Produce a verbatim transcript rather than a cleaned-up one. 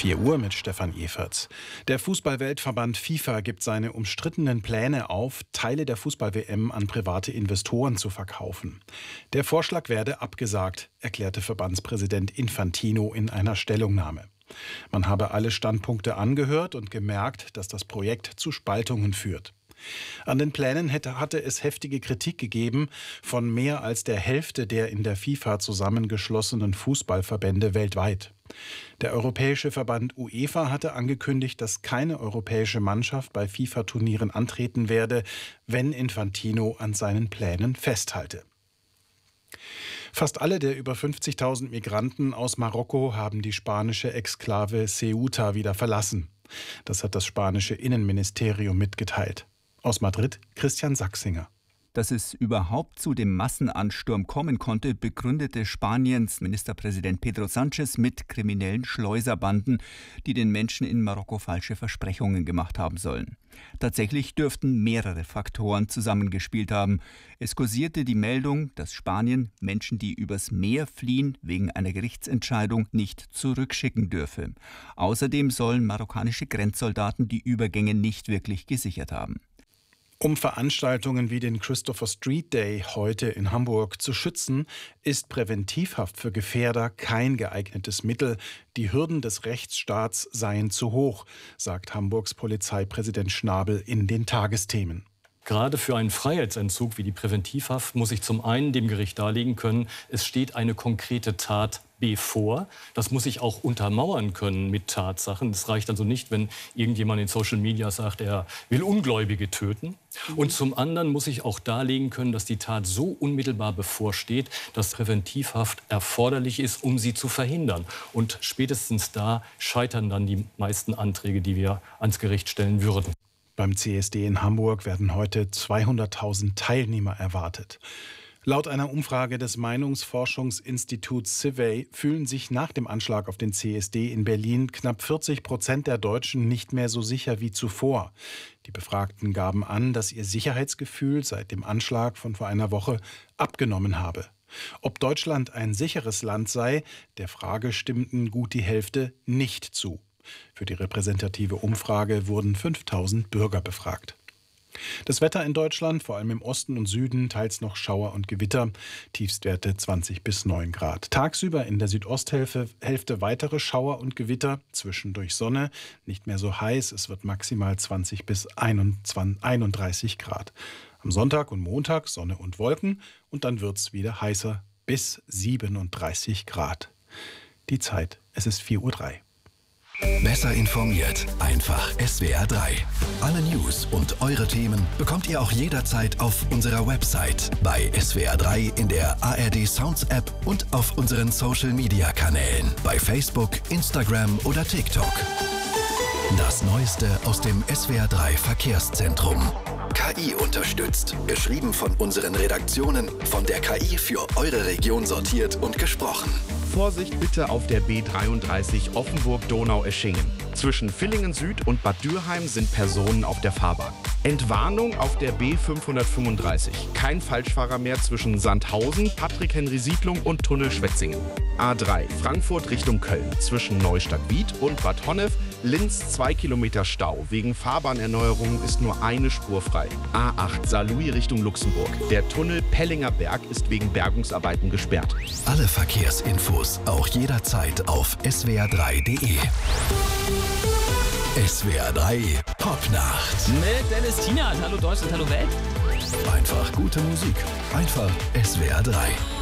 vier Uhr mit Stefan Everts. Der Fußballweltverband FIFA gibt seine umstrittenen Pläne auf, Teile der Fußball-W M an private Investoren zu verkaufen. Der Vorschlag werde abgesagt, erklärte Verbandspräsident Infantino in einer Stellungnahme. Man habe alle Standpunkte angehört und gemerkt, dass das Projekt zu Spaltungen führt. An den Plänen hätte, hatte es heftige Kritik gegeben von mehr als der Hälfte der in der FIFA zusammengeschlossenen Fußballverbände weltweit. Der europäische Verband UEFA hatte angekündigt, dass keine europäische Mannschaft bei FIFA-Turnieren antreten werde, wenn Infantino an seinen Plänen festhalte. Fast alle der über fünfzigtausend Migranten aus Marokko haben die spanische Exklave Ceuta wieder verlassen. Das hat das spanische Innenministerium mitgeteilt. Aus Madrid, Christian Sachsinger. Dass es überhaupt zu dem Massenansturm kommen konnte, begründete Spaniens Ministerpräsident Pedro Sánchez mit kriminellen Schleuserbanden, die den Menschen in Marokko falsche Versprechungen gemacht haben sollen. Tatsächlich dürften mehrere Faktoren zusammengespielt haben. Es kursierte die Meldung, dass Spanien Menschen, die übers Meer fliehen, wegen einer Gerichtsentscheidung nicht zurückschicken dürfe. Außerdem sollen marokkanische Grenzsoldaten die Übergänge nicht wirklich gesichert haben. Um Veranstaltungen wie den Christopher Street Day heute in Hamburg zu schützen, ist Präventivhaft für Gefährder kein geeignetes Mittel. Die Hürden des Rechtsstaats seien zu hoch, sagt Hamburgs Polizeipräsident Schnabel in den Tagesthemen. Gerade für einen Freiheitsentzug wie die Präventivhaft muss ich zum einen dem Gericht darlegen können, es steht eine konkrete Tat bevor. Das muss ich auch untermauern können mit Tatsachen. Es reicht also nicht, wenn irgendjemand in Social Media sagt, er will Ungläubige töten. Und zum anderen muss ich auch darlegen können, dass die Tat so unmittelbar bevorsteht, dass Präventivhaft erforderlich ist, um sie zu verhindern. Und spätestens da scheitern dann die meisten Anträge, die wir ans Gericht stellen würden. Beim C S D in Hamburg werden heute zweihunderttausend Teilnehmer erwartet. Laut einer Umfrage des Meinungsforschungsinstituts Civey fühlen sich nach dem Anschlag auf den C S D in Berlin knapp vierzig Prozent der Deutschen nicht mehr so sicher wie zuvor. Die Befragten gaben an, dass ihr Sicherheitsgefühl seit dem Anschlag von vor einer Woche abgenommen habe. Ob Deutschland ein sicheres Land sei, der Frage stimmten gut die Hälfte nicht zu. Für die repräsentative Umfrage wurden fünftausend Bürger befragt. Das Wetter in Deutschland, vor allem im Osten und Süden, teils noch Schauer und Gewitter, Tiefstwerte zwanzig bis neun Grad. Tagsüber in der Südosthälfte Hälfte weitere Schauer und Gewitter, zwischendurch Sonne, nicht mehr so heiß, es wird maximal zwanzig bis einunddreißig Grad. Am Sonntag und Montag Sonne und Wolken und dann wird es wieder heißer bis siebenunddreißig Grad. Die Zeit, es ist vier Uhr drei. Besser informiert, einfach S W R drei. Alle News und eure Themen bekommt ihr auch jederzeit auf unserer Website, bei S W R drei in der A R D Sounds App und auf unseren Social Media Kanälen, bei Facebook, Instagram oder TikTok. Das Neueste aus dem S W R drei Verkehrszentrum. K I unterstützt. Geschrieben von unseren Redaktionen, von der K I für eure Region sortiert und gesprochen. Vorsicht bitte auf der B dreiunddreißig Offenburg-Donau-Eschingen. Zwischen Villingen Süd und Bad Dürheim sind Personen auf der Fahrbahn. Entwarnung auf der B fünfhundertfünfunddreißig. Kein Falschfahrer mehr zwischen Sandhausen, Patrick-Henry-Siedlung und Tunnel Schwetzingen. A drei Frankfurt Richtung Köln. Zwischen Neustadt-Wied und Bad Honnef. Linz zwei Kilometer Stau. Wegen Fahrbahnerneuerung ist nur eine Spur frei. A acht Saarlouis Richtung Luxemburg. Der Tunnel Pellinger Berg ist wegen Bergungsarbeiten gesperrt. Alle Verkehrsinfos auch jederzeit auf S W R drei punkt de. S W R drei Popnacht. Mit Dennis Tienert. Hallo Deutschland, hallo Welt. Einfach gute Musik. Einfach S W R drei.